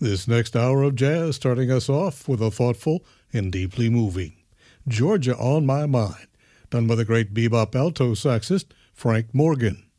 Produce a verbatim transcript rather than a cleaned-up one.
This next hour of jazz starting us off with a thoughtful and deeply moving Georgia on My Mind, done by the great bebop alto saxist Frank Morgan.